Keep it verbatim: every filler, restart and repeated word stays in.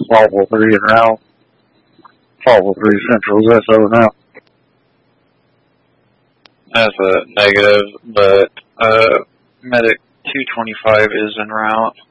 Volvo three en route. Volvo three Central is S O now. That's a negative, but uh, Medic two twenty-five is en route.